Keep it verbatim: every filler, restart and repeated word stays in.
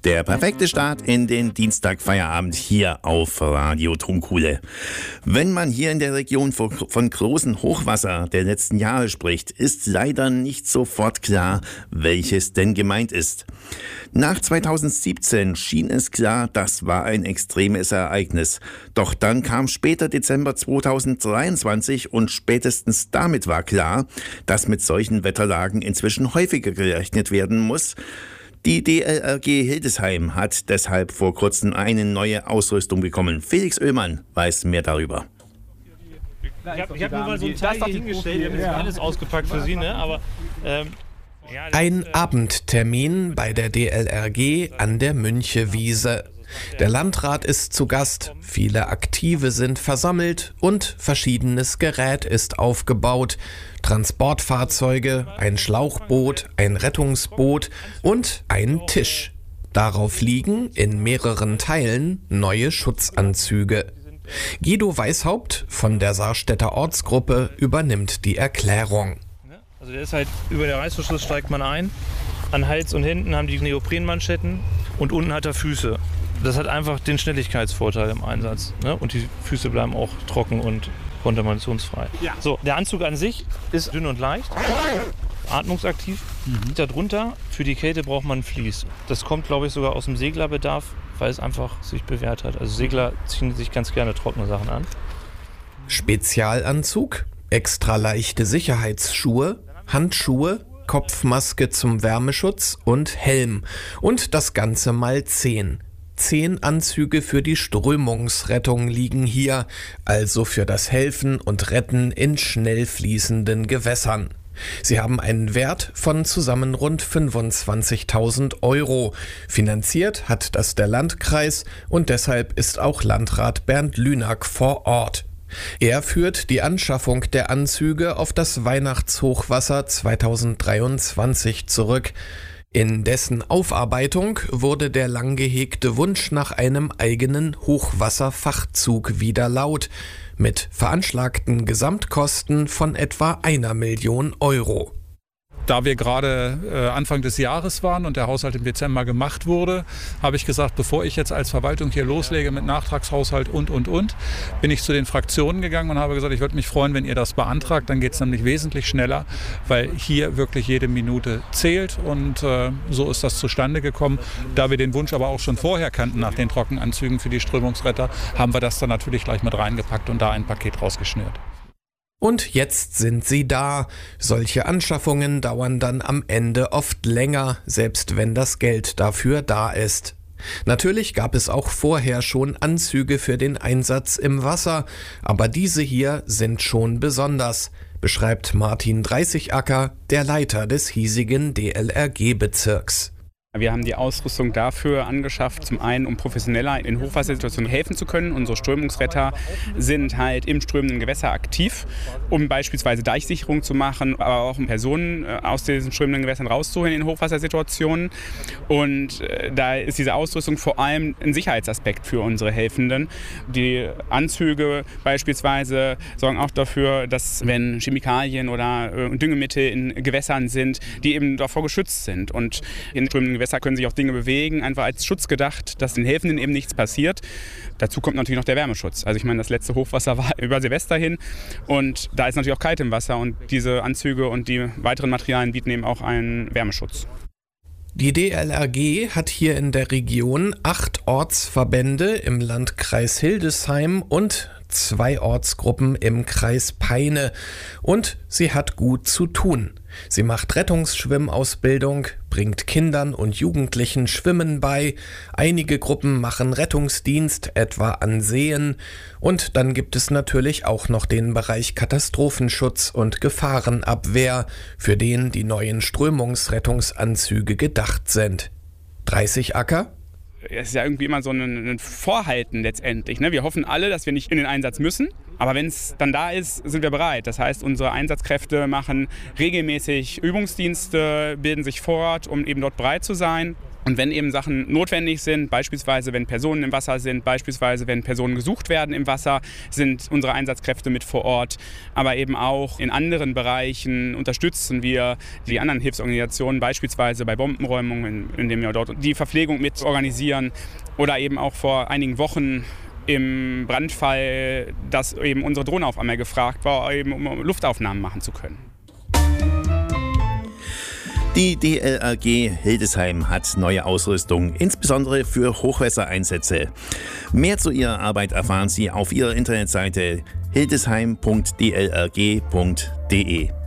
Der perfekte Start in den Dienstagfeierabend hier auf Radio Turmkuhle. Wenn man hier in der Region von großen Hochwasser der letzten Jahre spricht, ist leider nicht sofort klar, welches denn gemeint ist. Nach zweitausendsiebzehn schien es klar, das war ein extremes Ereignis. Doch dann kam später Dezember zweitausenddreiundzwanzig und spätestens damit war klar, dass mit solchen Wetterlagen inzwischen häufiger gerechnet werden muss. Die D L R G Hildesheim hat deshalb vor kurzem eine neue Ausrüstung bekommen. Felix Oehlmann weiß mehr darüber. Ich habe hab nur mal so ein Teil hier hingestellt, ich habe jetzt alles ausgepackt für Sie, ne? Aber ähm, ja, ein Abendtermin bei der D L R G an der Münchewiese. Der Landrat ist zu Gast, viele Aktive sind versammelt und verschiedenes Gerät ist aufgebaut. Transportfahrzeuge, ein Schlauchboot, ein Rettungsboot und ein Tisch. Darauf liegen in mehreren Teilen neue Schutzanzüge. Guido Weishaupt von der Saarstädter Ortsgruppe übernimmt die Erklärung. Also der ist halt über der Reißverschluss steigt man ein. An Hals und hinten haben die Neoprenmanschetten und unten hat er Füße. Das hat einfach den Schnelligkeitsvorteil im Einsatz. Ne? Und die Füße bleiben auch trocken und kontaminationsfrei. Ja. So, der Anzug an sich ist dünn und leicht, atmungsaktiv. Mhm. Darunter, für die Kälte braucht man ein Vlies. Das kommt, glaube ich, sogar aus dem Seglerbedarf, weil es einfach sich bewährt hat. Also Segler ziehen sich ganz gerne trockene Sachen an. Spezialanzug, extra leichte Sicherheitsschuhe, Handschuhe, Kopfmaske zum Wärmeschutz und Helm. Und das Ganze mal zehn. Zehn Anzüge für die Strömungsrettung liegen hier, also für das Helfen und Retten in schnell fließenden Gewässern. Sie haben einen Wert von zusammen rund fünfundzwanzigtausend Euro. Finanziert hat das der Landkreis und deshalb ist auch Landrat Bernd Lünack vor Ort. Er führt die Anschaffung der Anzüge auf das Weihnachtshochwasser zweitausenddreiundzwanzig zurück. In dessen Aufarbeitung wurde der lang gehegte Wunsch nach einem eigenen Hochwasserfachzug wieder laut, mit veranschlagten Gesamtkosten von etwa einer Million Euro. Da wir gerade äh, Anfang des Jahres waren und der Haushalt im Dezember gemacht wurde, habe ich gesagt, bevor ich jetzt als Verwaltung hier loslege mit Nachtragshaushalt und, und, und, bin ich zu den Fraktionen gegangen und habe gesagt, ich würde mich freuen, wenn ihr das beantragt. Dann geht es nämlich wesentlich schneller, weil hier wirklich jede Minute zählt. Und äh, so ist das zustande gekommen. Da wir den Wunsch aber auch schon vorher kannten nach den Trockenanzügen für die Strömungsretter, haben wir das dann natürlich gleich mit reingepackt und da ein Paket rausgeschnürt. Und jetzt sind sie da. Solche Anschaffungen dauern dann am Ende oft länger, selbst wenn das Geld dafür da ist. Natürlich gab es auch vorher schon Anzüge für den Einsatz im Wasser, aber diese hier sind schon besonders, beschreibt Martin Dreißigacker, der Leiter des hiesigen D L R G-Bezirks. Wir haben die Ausrüstung dafür angeschafft, zum einen, um professioneller in Hochwassersituationen helfen zu können. Unsere Strömungsretter sind halt im strömenden Gewässer aktiv, um beispielsweise Deichsicherung zu machen, aber auch um Personen aus diesen strömenden Gewässern rauszuholen in Hochwassersituationen. Und äh, da ist diese Ausrüstung vor allem ein Sicherheitsaspekt für unsere Helfenden. Die Anzüge beispielsweise sorgen auch dafür, dass, wenn Chemikalien oder äh, Düngemittel in Gewässern sind, die eben davor geschützt sind. Und in strömenden Gewässer können sich auch Dinge bewegen, einfach als Schutz gedacht, dass den Helfenden eben nichts passiert. Dazu kommt natürlich noch der Wärmeschutz. Also ich meine, das letzte Hochwasser war über Silvester hin und da ist natürlich auch kalt im Wasser und diese Anzüge und die weiteren Materialien bieten eben auch einen Wärmeschutz. Die D L R G hat hier in der Region acht Ortsverbände im Landkreis Hildesheim und zwei Ortsgruppen im Kreis Peine. Und sie hat gut zu tun. Sie macht Rettungsschwimmausbildung, bringt Kindern und Jugendlichen Schwimmen bei, einige Gruppen machen Rettungsdienst, etwa an Seen, und dann gibt es natürlich auch noch den Bereich Katastrophenschutz und Gefahrenabwehr, für den die neuen Strömungsrettungsanzüge gedacht sind. Dreißigacker? Es ist ja irgendwie immer so ein, ein Vorhalten letztendlich. Ne? Wir hoffen alle, dass wir nicht in den Einsatz müssen. Aber wenn es dann da ist, sind wir bereit. Das heißt, unsere Einsatzkräfte machen regelmäßig Übungsdienste, bilden sich fort, um eben dort bereit zu sein. Und wenn eben Sachen notwendig sind, beispielsweise wenn Personen im Wasser sind, beispielsweise wenn Personen gesucht werden im Wasser, sind unsere Einsatzkräfte mit vor Ort. Aber eben auch in anderen Bereichen unterstützen wir die anderen Hilfsorganisationen, beispielsweise bei Bombenräumungen, indem wir dort die Verpflegung mit organisieren. Oder eben auch vor einigen Wochen im Brandfall, dass eben unsere Drohne auf einmal gefragt war, eben um Luftaufnahmen machen zu können. Die D L R G Hildesheim hat neue Ausrüstung, insbesondere für Hochwassereinsätze. Mehr zu ihrer Arbeit erfahren Sie auf ihrer Internetseite hildesheim punkt d l r g punkt d e.